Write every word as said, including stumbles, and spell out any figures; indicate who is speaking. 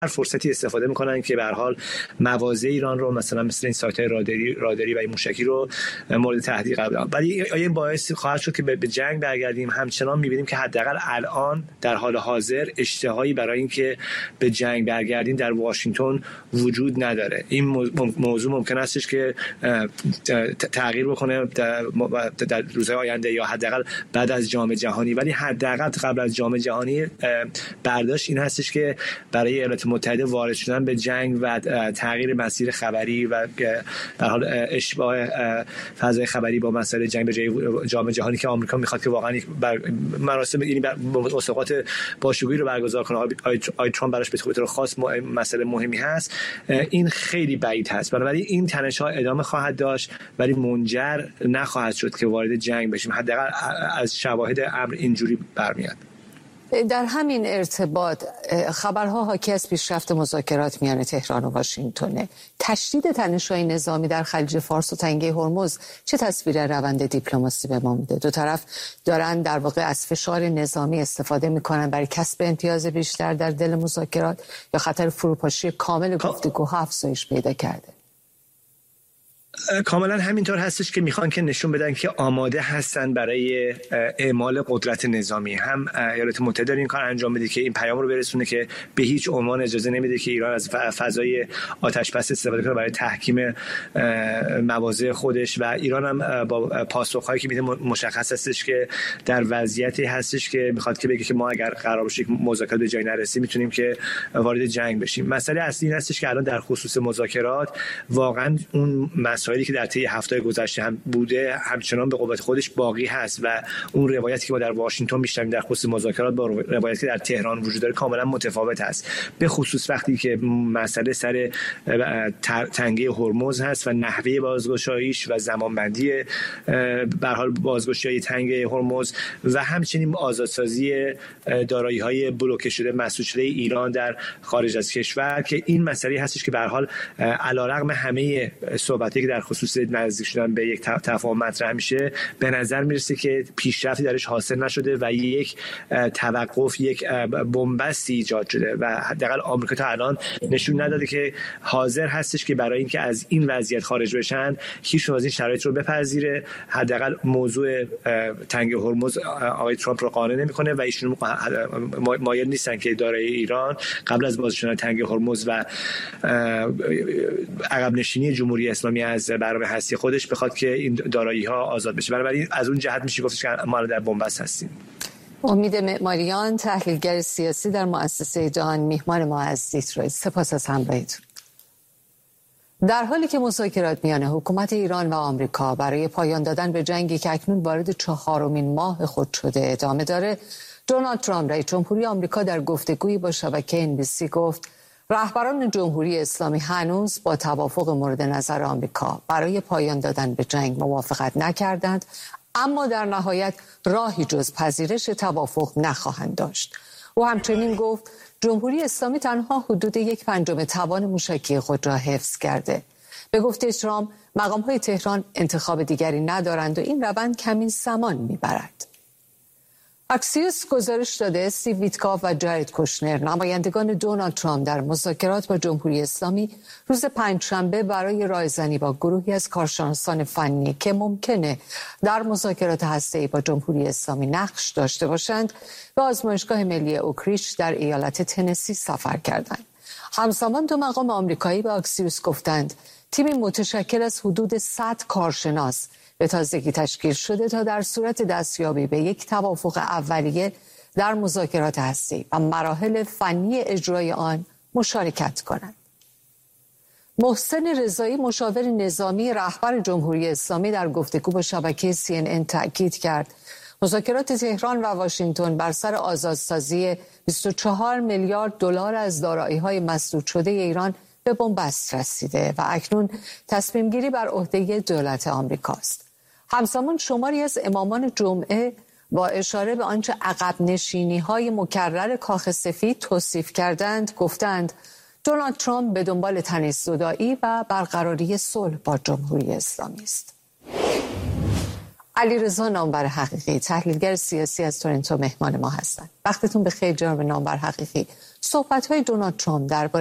Speaker 1: فرصتی استفاده میکنن که به هر حال مواضع ایران رو مثلا مثل این سایت‌های راداری راداری و این موشکی رو مورد تهدید قرار بدن. ولی آیا این باعث خواهد شد که به جنگ برگردیم؟ همچنان می‌بینیم که حداقل الان در حال حاضر اشتهایی برای اینکه به جنگ برگردیم در واشنگتن وجود نداره. این موضوع ممکن استش که تغییر بکنه در روزهای آینده یا حداقل بعد از جام جهانی، ولی حداقل قبل از جام جهانی برداشت این هستش که برای ایالات متحده وارد شدن به جنگ و تغییر مسیر خبری و در حال اشباع فضای خبری با مسائل جنگ به جای جام جهانی که آمریکا میخواد که واقعا مراسم یعنی مسابقات باشکوهی رو برگزار کنه، آی ترامپ براش به طور خاص مسئله مهمی هست، این خیلی بعید هست. بنابراین این تنش‌ها ادامه خواهد داشت ولی منجر نخواهد شد که وارد جنگ بشیم. حداقل از شواهد امر اینجوری برمیاد.
Speaker 2: در همین ارتباط خبرها حاکی از پیشرفت مذاکرات میان تهران و واشنگتن. تشدید تنش‌های نظامی در خلیج فارس و تنگه هرمز چه تصویر روند دیپلماسی به ما میده؟ دو طرف دارن در واقع از فشار نظامی استفاده میکنن برای کسب امتیاز بیشتر در دل مذاکرات یا خطر فروپاشی کامل گفتگوها افزایش پیدا کرده؟
Speaker 1: کاملا همینطور هستش که میخوان که نشون بدن که آماده هستن برای اعمال قدرت نظامی. هم ایالات متحده این کار انجام بده که این پیام رو برسونه که به هیچ عنوان اجازه نمیده که ایران از فضای آتش بس استفاده کنه برای تحکیم مواضع خودش، و ایران هم با پاسخهایی که میده مشخص هستش که در وضعیتی هستش که میخواد که بگه که ما اگر قرار باشه مذاکرات به جای نرسیم میتونیم که وارد جنگ بشیم. مسئله اصلی این هستش که الان در خصوص مذاکرات واقعا اون مسائلی که در طی هفته‌های گذشته هم بوده همچنان به قوت خودش باقی هست و اون روایتی که ما در واشنگتن میشنویم در خصوص مذاکرات با روایتی که در تهران وجود داره کاملا متفاوت است، به خصوص وقتی که مسئله سر تنگه هرمز هست و نحوه بازگشاییش و زمانبندی به هر حال بازگشایی تنگه هرمز و همچنین آزادسازی دارایی‌های بلوکه شده مسدود شده ایران در خارج از کشور، که این مسئله هستش که به هر حال علیرغم همه صحبتی که در خصوص نزدیک شدن به یک تفاهم مطرح میشه، به نظر میرسه که پیشرفتی درش حاصل نشده و یک توقف، یک بنبستی ایجاد شده و حداقل آمریکا تا الان نشون نداده که حاضر هستش که برای اینکه از این وضعیت خارج بشن هیچ از این شرایط رو بپذیره. حداقل موضوع تنگه هرمز آقای ترامپ رو قانع نمیکنه و ایشون مایل نیستن که اداره ایران قبل از باز شدن تنگه هرمز و عقب نشینی جمهوری اسلامی از برنامه هستی خودش بخواد که این دارایی‌ها آزاد بشه. بنابراین از اون جهت میشه گفت که ما در بنبست هستیم.
Speaker 2: امید معماریان، تحلیلگر سیاسی در مؤسسه جهان، میهمان ما از دیترویت. سپاس از همراهیتون. در حالی که مذاکرات میان حکومت ایران و آمریکا برای پایان دادن به جنگی که اکنون وارد چهارمین ماه خود شده ادامه داره، دونالد ترامپ رئیس جمهوری آمریکا در گفتگویی با شبکه ان بی سی گفت رهبران جمهوری اسلامی هنوز با توافق مورد نظر آمریکا برای پایان دادن به جنگ موافقت نکردند، اما در نهایت راهی جز پذیرش توافق نخواهند داشت. او همچنین گفت جمهوری اسلامی تنها حدود یک پنجم توان موشکی خود را حفظ کرده. به گفته ترامپ مقام‌های تهران انتخاب دیگری ندارند و این روند کمی زمان میبرد. اکسیوس گزارش داده استیو ویتکاف و جارد کوشنر، نمایندگان دونالد ترامپ در مذاکرات با جمهوری اسلامی روز پنجشنبه برای رایزنی با گروهی از کارشناسان فنی که ممکنه در مذاکرات هسته‌ای با جمهوری اسلامی نقش داشته باشند به آزمایشگاه ملی اوکریچ در ایالت تنسی سفر کردند. همزمان دو مقام آمریکایی به اکسیوس گفتند تیمی متشکل از حدود صد کارشناس به تازگی تشکیل شده تا در صورت دستیابی به یک توافق اولیه در مذاکرات هسته‌ای و مراحل فنی اجرای آن مشارکت کنند. محسن رضایی، مشاور نظامی رهبر جمهوری اسلامی، در گفتگو با شبکه سی ان ان تأکید کرد مذاکرات تهران و واشنگتن بر سر آزادسازی بیست و چهار میلیارد دلار از دارایی‌های مسدود شده ایران به بنبست رسیده و اکنون تصمیم گیری بر عهده دولت آمریکاست. همزمان شماری از امامان جمعه با اشاره به آنچه عقب نشینی های مکرر کاخ سفید توصیف کردند گفتند دونالد ترامپ به دنبال تنش‌زدایی و برقراری صلح با جمهوری اسلامی است. علیرضا نامور حقیقی، تحلیلگر سیاسی از تورنتو مهمان ما هستند. وقتتون بخیر جناب نامور حقیقی. صحبت‌های دونالد ترامپ درباره